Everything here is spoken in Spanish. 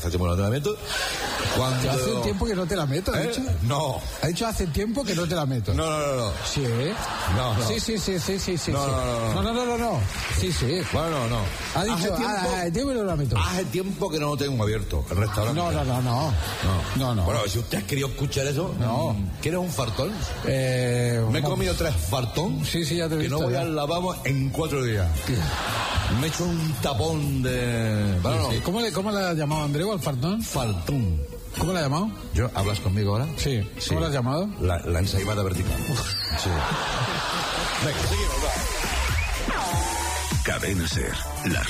hace tiempo que no te la meto. Cuando... Hace un tiempo que no te la meto, ¿ha dicho? No. Ha dicho hace tiempo que no te la meto. No. Sí, ¿eh? No. Sí. No. Sí. Bueno, no. Ha dicho, hace tiempo que no la meto. Hace tiempo que no lo tengo abierto, el restaurante. No. Bueno, si usted ha querido escuchar eso, no. ¿Quieres un fartón? Me he comido 3 fartón. Sí, ya te he visto. Que no voy al lavabo en 4 días. Me he hecho un tapón de... Bueno, sí. ¿Cómo le has llamado, Andreu, al fartón? Fartón. ¿Cómo le has llamado? ¿Hablas conmigo ahora? Sí. ¿Cómo le has llamado? La ensaimada vertical. Sí. Venga, seguimos, va. Cadena Ser.